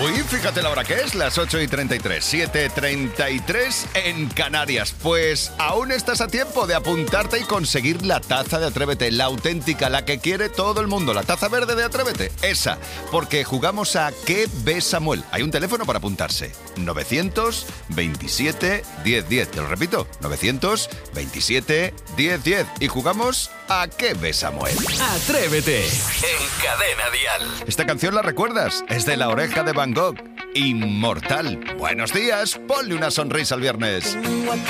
Uy, fíjate la hora que es, las 8:33, 7:33 en Canarias. Pues aún estás a tiempo de apuntarte y conseguir la taza de Atrévete, la auténtica, la que quiere todo el mundo, la taza verde de Atrévete, esa, porque jugamos a ¿Qué ve Samuel? Hay un teléfono para apuntarse, 927 1010, te lo repito, 927 1010, y jugamos a ¿Qué ve Samuel? Atrévete en Cadena Dial. ¿Esta canción la recuerdas? Es de La Oreja de Van Gogh. Inmortal. Buenos días, ponle una sonrisa al viernes. Tengo aquí